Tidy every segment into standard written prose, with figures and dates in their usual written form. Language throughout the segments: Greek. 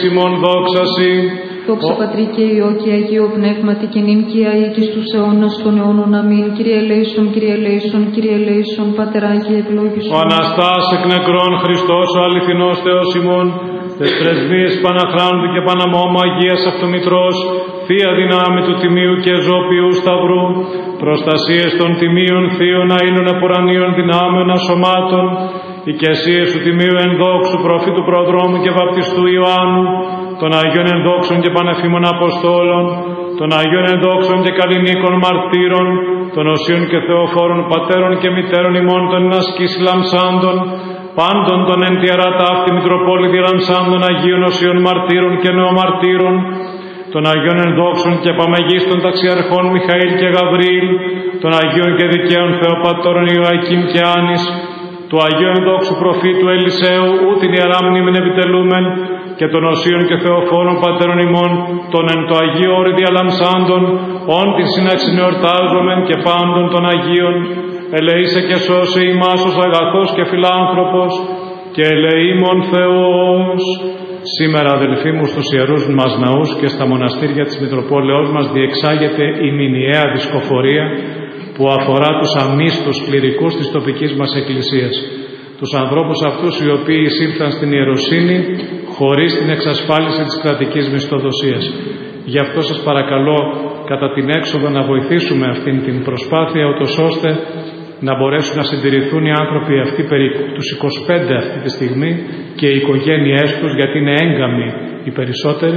Σιμών δόξαση. Δόξα Πατρί και Υιό και Αγίο Πνεύματι και νυν και αεί και στους αιώνας των αιώνων. Αμήν. Κύριε ελέησον, Κύριε ελέησον, Κύριε ελέησον, Πατεράκη ευλόγησον. Ο Αναστάς εκ νεκρών Χριστός, ο αληθινός Θεός ημών, τες πρεσβείες Παναχράντου και Παναμόμου Αγίας Αυτομητρός, Θεία δυνάμει του Τιμίου και Ζώπιου Σταυρού, προστασίες των Τιμίων Θείων Αΐνων Επουρανίων δυνάμεων ασωμάτων, οικεσίες του Τιμίου ενδόξου προφήτου Προδρόμου και Βαπτιστού Ιωάννου, των Αγίων ενδόξων και πανεφήμων Αποστόλων, των Αγίων ενδόξων και καλλινίκων μαρτύρων, των οσίων και θεοφόρων πατέρων και μητέρων ημών των ενασκής λαμψάντων, πάντων των εν τη αρατάφτη Μητροπόλητη λαμψάντων Αγίων οσίων μαρτύρων και νεομαρτύρων, των Αγίων ενδόξων και επαμεγίστων ταξιαρχών Μιχαήλ και Γαβρίλ, των Αγίων και δικαίων Θεοπατώρων Ιωακήμ και Άνης, του Αγίου ενδόξου προφήτου Ελισαίου, ούτιν ιερά μνήμην επιτελούμεν, και των οσίων και θεοφόρων πατέρων ημών, των εν το Αγίο όρη διαλαμψάντων, όν την σύναξιν εορτάζομεν και πάντων των Αγίων, ελεήσε και σώσε ημάς ως αγαθός και φιλάνθρωπος, και ελεήμων Θεός. Σήμερα, αδελφοί μου, στους ιερούς μας ναούς και στα μοναστήρια της Μητροπόλεως μας διεξάγεται η μηνιαία δισκοφορία που αφορά τους αμίστους κληρικούς της τοπικής μας εκκλησίας. Τους ανθρώπους αυτούς οι οποίοι εισήλθαν στην ιεροσύνη χωρίς την εξασφάλιση της κρατικής μισθοδοσίας. Γι' αυτό σας παρακαλώ κατά την έξοδο να βοηθήσουμε αυτήν την προσπάθεια, ούτως ώστε να μπορέσουν να συντηρηθούν οι άνθρωποι αυτοί, περίπου τους 25 αυτή τη στιγμή, και οι οικογένειές τους, γιατί είναι έγκαμοι οι περισσότεροι,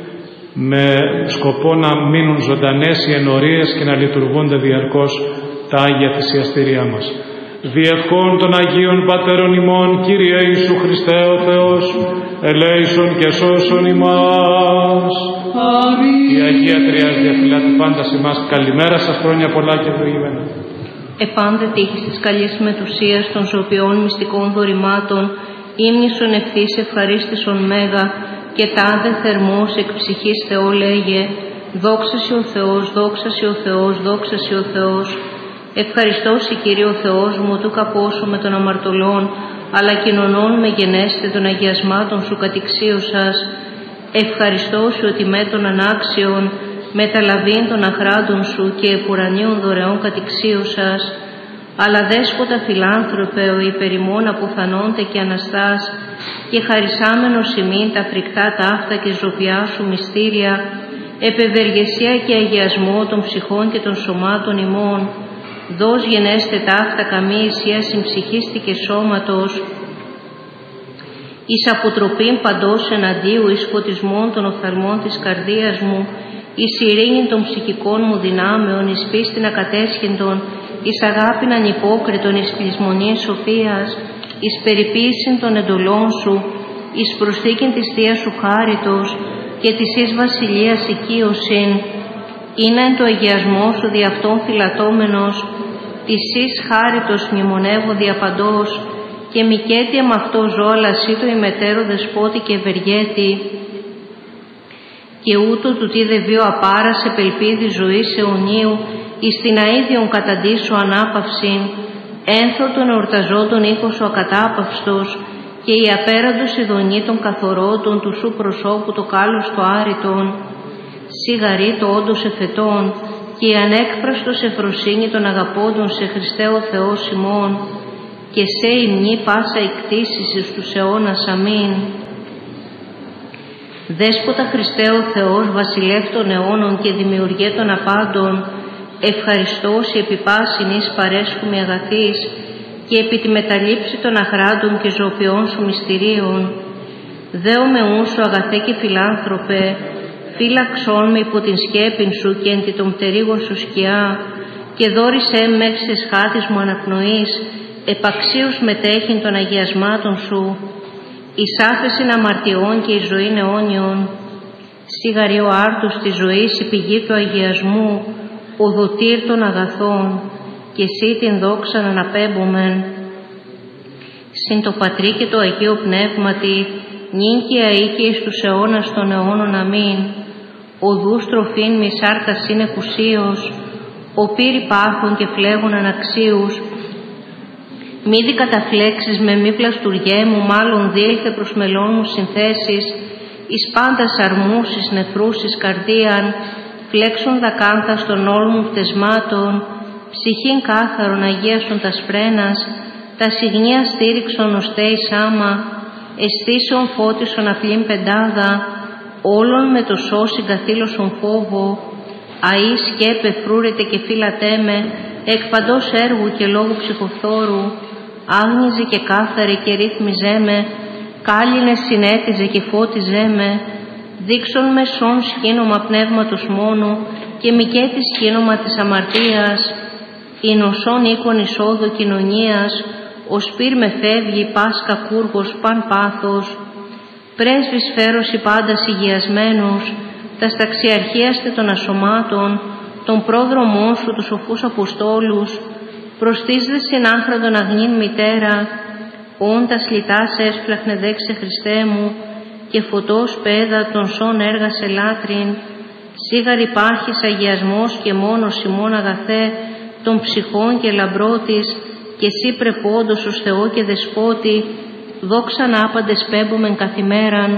με σκοπό να μείνουν ζωντανές οι ενορίες και να λειτουργούνται διαρκώς τα Άγια Θυσιαστήριά μας. Διευχών των Αγίων Πατέρων ημών, Κύριε Ιησού Χριστέ ο Θεός, ελέησον και σώσον ημάς. Αμήν. Η Αγία Τριάς διαφυλάτει πάντα σε εμάς. Καλημέρα σας, χρόνια πολλά και ευλογημένα. Επάντε τύχης της καλής μετουσίας των ζωπιών μυστικών δωρημάτων, ύμνησον ευθύς ευχαρίστησον μέγα, και τάδε θερμός εκ ψυχής Θεό λέγε, δόξασι ο Θεός, δόξασι ο Θεός, δόξασι ο Θεός. Ευχαριστώσι Κύριε ο Θεός μου, του καπώσω με των αμαρτωλών, αλλά κοινωνών με γενέστε των αγιασμάτων σου κατηξίωσας. Ευχαριστώσι ότι με των ανάξιων, μεταλαβήν των αχράντων σου και επουρανίων δωρεών κατηξίωσας. Αλλά δέσποτα φιλάνθρωπε, ο υπερημών αποθανόνται και αναστάς, και χαρισάμενος ημίν τα φρικτά ταύτα και ζωπιά σου μυστήρια, επευεργεσία και αγιασμό των ψυχών και των σωμάτων ημών, δώσ' γενέστε ταύτα καμή ισία συμψυχίστη και σώματος, εις αποτροπήν παντός εναντίου εις φωτισμών των οφθαλμών της καρδίας μου, εις ειρήνην των ψυχικών μου δυνάμεων, εις πίστην ακατέσχεντον, εις αγάπην ανυπόκριτον, εις κλεισμονής σοφίας, εις περιποίησιν των εντολών σου, εις προσθήκην της Θείας σου χάριτος και της εις βασιλείας οικείωσιν, είναι εν το αγιασμό σου δι' αυτόν φυλατώμενος, της εις χάριτος μνημονεύω διαπαντός, και μικέτι εμ' αυτό ζω, αλλά σύ το ημετέρω δεσπότη και ευεργέτη, και ούτω του τι δε βίο απάρας επελπίδη ζωής αιωνίου, εις την αΐδιον καταντήσω ανάπαυσιν, ένθο των εορταζόντων ήχος ο ακατάπαυστος, και η απέραντος ειδονή των καθορώτων του σου προσώπου το κάλος το άρρητον, σιγαρή το όντως εφετών, και η ανέκφραστος εφροσύνη των αγαπώντων σε Χριστέ ο Θεός ημών, και σε υμνή πάσα εκτίσεις εις τους αιώνας. Αμήν. Δέσποτα Χριστέ ο Θεός, βασιλεύ των αιώνων και δημιουργέ των απάντων, ευχαριστώς επί πάσιν εις παρέσχουμη αγαθής, και επί τη μεταλήψη των αχράντων και ζωοποιών σου μυστηρίων. Δέομαι ούν σου αγαθέ και φιλάνθρωπε, φύλαξόν με υπό την σκέπην σου και εν τη των πτερίγων σου σκιά, και δόρισέ με εξ της χάτης μου αναπνοής, επαξίως μετέχειν των αγιασμάτων σου, εις άφεσιν αμαρτιών και εις ζωήν αιώνιον. Σιγαρή ο άρτους της ζωής η πηγή του αγιασμού, ο δοτήρ των αγαθών, και εσύ την δόξαν αναπέμπομεν. Συν το Πατρί και το Αγίο Πνεύματι, νυν και αεί και εις τους αιώνας των αιώνων. Αμήν. Οδούς τροφήν μη σάρκας είναι κουσίως, ο πύρ υπάρχων και φλέγων αναξίους. Μη δι καταφλέξεις με μη πλαστουργέ μου, μάλλον διήλθε προς μελών μου συνθέσεις, εις πάντας αρμούς, εις νεφρούς, εις καρδίαν, φλέξουν δακάνθα των όλμων πτεσμάτων, ψυχήν κάθαρον αγίασον τα σπρένας, τα συγνία στήριξον οστέης άμα, αισθήσεων φώτισον απλήν πεντάδα, όλων με το σώσιν καθήλωσον φόβο, αΐ σκέπε φρούρεται και φύλατέ με, εκ παντός έργου και λόγου ψυχοφθόρου, άγνιζε και κάθαρε και ρύθμιζέ με, κάλυνε συνέτιζε και φώτιζέ με, δείξον με σών σκήνομα πνεύματος μόνο και μικέτη σκήνομα της αμαρτίας, η νοσόν οίκον εισόδου κοινωνίας, ο σπύρ με φεύγει πας κακούργος παν πάθος, πρέσβης φέρωση πάντας υγειασμένους, τα σταξιαρχίαστε των ασωμάτων, των πρόδρομών σου τους σοφούς αποστόλους, προς δε συνάχραντον αγνήν μητέρα, όντας λιτάς έσπλαχνε δέξε Χριστέ μου, και φωτός πέδα των σών έργασε λάτριν, σίγαρ υπάρχεις αγιασμός και μόνος ημών αγαθέ, των ψυχών και λαμπρότης, και εσύ πρεπόντος ως Θεό και Δεσπότη, δόξαν άπαντες πέμπομεν καθημέραν.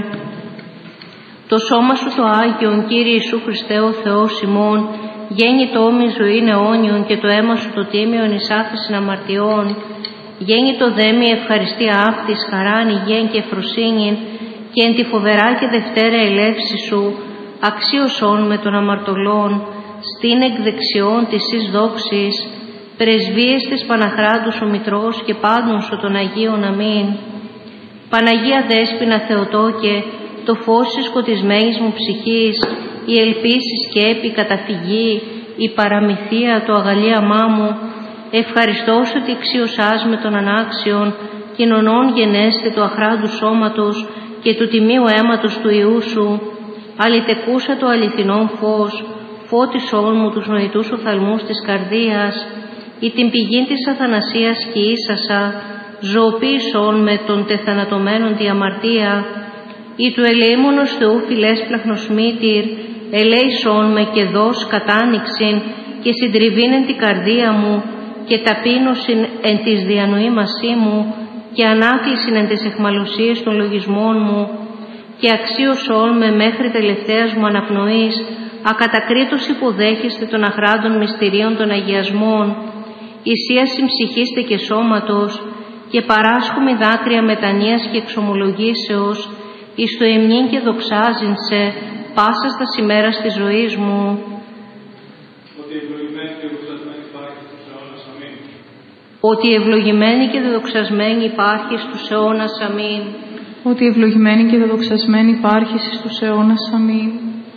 Το σώμα σου το Άγιον, Κύριε Ιησού Χριστέ ο Θεός ημών, γέννη το όμοι ζωήν αιώνιον και το αίμα σου το τίμιον εις άφησιν αμαρτιών, γέννη το δέμι ευχαριστία άφτης, χαράν, υγιέν και εφροσύνην, και εν τη φοβερά και δευτέρα ελεύση σου, αξίωσον με των αμαρτωλών, στην εκ δεξιών της εις δόξης, πρεσβείες της Παναχράντου σου Μητρός και πάντων σου των Αγίων. Αμήν. Παναγία Δέσποινα Θεοτόκε, το φως της σκοτισμένης μου ψυχής, η ελπίση σκέπη καταφυγή, η παραμυθία το αγαλίαμά μου, ευχαριστώ σου ότι αξίωσάς με των ανάξιων, κοινωνών γενέστε του αχράντου σώματος και του τιμίου αίματος του Ιού σου, αλητεκούσα το αληθινόν φως, φώτισόν μου τους νοητούς οφθαλμούς της καρδίας, ή την πηγή της αθανασίας και ίσασα, ζωοποίησον με τον τεθανατωμένον τη αμαρτία, ή του ελεήμονος Θεού φιλέσπλαχνος μήτηρ, ελέησον με και δώσ' κατάνοιξην και συντριβήν την καρδία μου και ταπείνωσιν εν της διανοήμασή μου και ανάκλησιν εν της εχμαλωσίας των λογισμών μου και αξίωσον με μέχρι τελευταίας μου αναπνοής, ακατακρίτως υποδέχεστε των αχράντων μυστηρίων των αγιασμών, ισίασιν ψυχήστε και σώματος και παράσχομη δάκρυα μετανοίας και εξομολογήσεως, εις το εμνήν και δοξάζειν σε πάσα στα ημέρας της ζωής μου. Ότι ευλογημένη και δεδοξασμένη υπάρχει στους αιώνας. Αμήν. Ότι ευλογημένη και δεδοξασμένη υπάρχει στους αιώνας. Αμήν.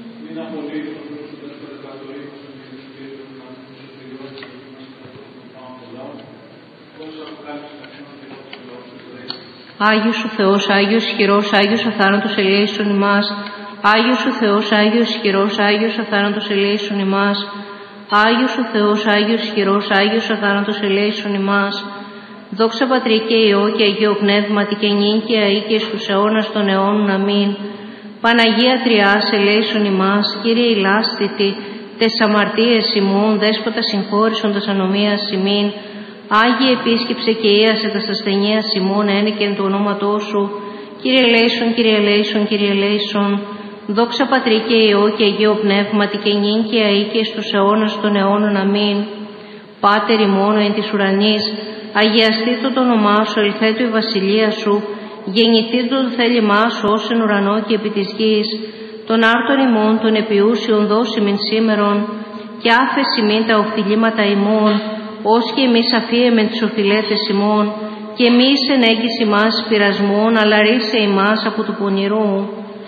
Άγιος ο Θεός, Άγιος ισχυρός, Άγιος αθάνατος ελέησον ημάς. Άγιος ο Θεός, Άγιος ισχυρός, Άγιος αθάνατος ελέησον ημάς. Άγιος ο Θεός, Άγιος ισχυρός, Άγιος αθάνατος ελέησον ημάς. Δόξα Πατρί και Υιό και Αγίο Πνεύματι και νυν και αεί και στους αιώνας των αιώνων. Αμήν. Παναγία Τριάς ελέησον ημάς, Κύριε ηλάστητη, τες αμαρτίες ημών, Δέσποτα συγχώρησον τας ανομίας ημίν. Άγιε επίσκεψε και ίασε τας ασθενείας ημών, ένικεν του ονόματός σου. Κύριε ελέησον, Κύριε ελέησον, Κύριε ελέησον. Δόξα Πατρί και Υιό και Αγίο Πνεύματι και νυν και αεί και στους αιώνας των αιώνων. Αμήν. Πάτερ ημών εν της ουρανής, αγιαστήτω το όνομά σου, ελθέτω η βασιλεία σου, γεννηθήτω το θέλημά σου ως εν ουρανό και επί της γης. Των άρτων ημών των επιούσιων δώσιμην σήμερον, και άφεση μην τα οφειλήματα ημών, ως και εμείς αφίεμεν τις οφειλέτες ημών, και μη ενέγγιση μας πειρασμών, αλλά ρίσε ημάς από του πονηρού.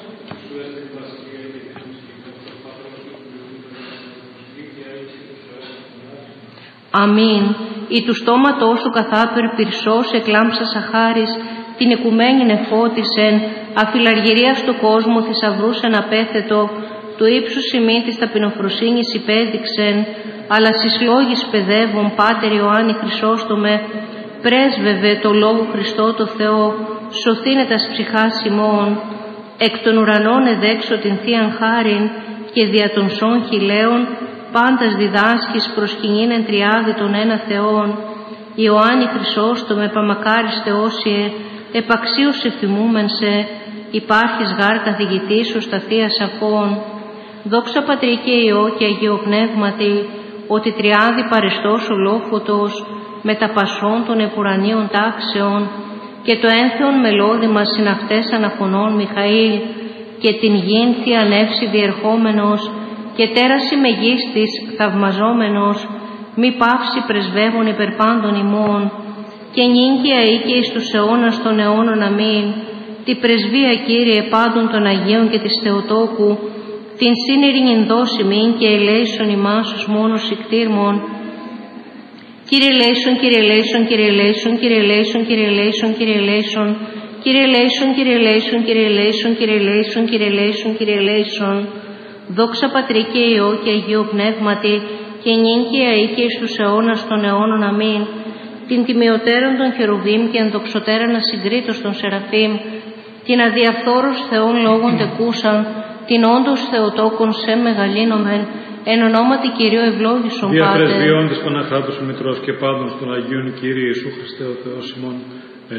Αμήν. Ή του στόματός σου καθάπερ πυρσός εκλάμψας αχάρις, την οικουμένην εφώτισεν, αφιλαργυρία στο κόσμο θησαυρούς εν απέθετο, του ύψους ημί της ταπεινοφροσύνης υπέδειξεν, αλλά στις λόγης παιδεύων, Πάτερ Ιωάννη Χρυσόστομε, πρέσβευε το Λόγο Χριστό το Θεό, σωθήνε τας ψυχάς ημών, εκ των ουρανών εδέξω την Θείαν Χάριν, και δια των σών χιλέων, πάντας διδάσκεις προσκυνήν εν τριάδι των ένα Θεών. Ιωάννη Χρυσόστομε, παμακάρις Θεόσιε, επαξίως εφημούμεν σε, υπάρχεις γάρ καθηγητής σου στα θεία σαφών. Δόξα Πατρί και Υιό και Αγίο Πνεύματι, ότι τριάδι παρεστός ολόφωτος, με τα πασών των επουρανίων τάξεων, και το ένθεον μελώδημα συναυτές αναφωνών Μιχαήλ, και την γην θεία νεύση διερχόμενος, και τέραση μεγίστης θαυμαζόμενος, μη παύση πρεσβεύων υπερ πάντων ημών, και νύγκαια ή και εις τους αιώνας των αιώνων αμήν, τη πρεσβεία Κύριε πάντων των Αγίων και της Θεοτόκου, την σύνειρην δώσει μην και ελέησον ημάς ως μόνος ικτήρμων. Κύριε ελέησον, Κύριε ελέησον, Κύριε ελέησον, Κύριε ελέησον, Κύριε ελέησον, Κύριε ελέησον, Κύριε ελέησον, Κύριε ελέησον, Κύριε ελέησον, Κύριε ελέησον, Κύριε ελέησον, Κύριε ελέησον. Δόξα Πατρί και Υιό και Αγίο Πνεύματι, και νύγκαια ή και εις τους αιώνας των αιώνων αμήν, την τιμιωτέραν των χερουβίμ και ενδοξωτέραν ασυγκρίτως των Σεραφείμ, την αδιαφθόρους Θεών λόγων τεκούσαν, την όντως Θεοτόκον σε μεγαλύνομεν, εν ονόματι Κυρίου ευλόγησον Πάτερ. Δια πρεσβειών της Παναχράτους Μητρός και πάντων των Αγίων Κύριε Ιησού Χριστέ ο Θεός ημών,